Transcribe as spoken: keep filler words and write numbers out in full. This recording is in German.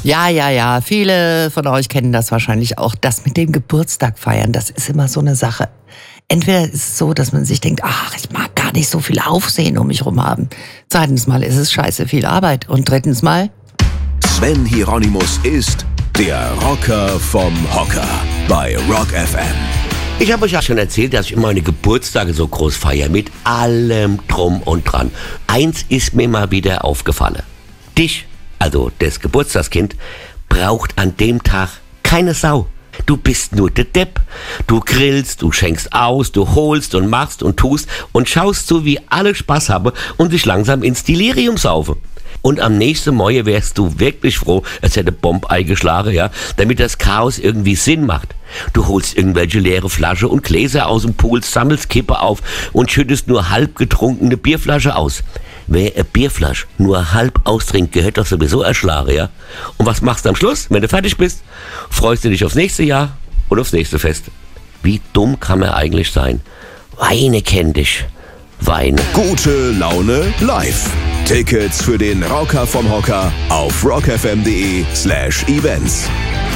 Ja, ja, ja. Viele von euch kennen das wahrscheinlich auch. Das mit dem Geburtstag feiern, das ist immer so eine Sache. Entweder ist es so, dass man sich denkt, ach, ich mag gar nicht so viel Aufsehen um mich rum haben. Zweitens mal ist es scheiße viel Arbeit. Und drittens mal... Sven Hieronymus ist der Rocker vom Hocker bei Rock F M. Ich habe euch ja schon erzählt, dass ich immer meine Geburtstage so groß feiere, mit allem drum und dran. Eins ist mir mal wieder aufgefallen. Dich, also das Geburtstagskind, braucht an dem Tag keine Sau. Du bist nur der Depp. Du grillst, du schenkst aus, du holst und machst und tust und schaust so, wie alle Spaß haben und sich langsam ins Delirium saufen. Und am nächsten Morgen wärst du wirklich froh, es hätte Bomb eingeschlagen, ja, damit das Chaos irgendwie Sinn macht. Du holst irgendwelche leere Flasche und Gläser aus dem Pool, sammelst Kippe auf und schüttest nur halb getrunkene Bierflasche aus. Wer eine Bierflasche nur halb austrinkt, gehört doch sowieso erschlagen, ja. Und was machst du am Schluss, wenn du fertig bist? Freust du dich aufs nächste Jahr und aufs nächste Fest? Wie dumm kann man eigentlich sein? Weine kenn dich. Weine. Gute Laune live. Tickets für den Rocker vom Hocker auf rockfm.de slash events.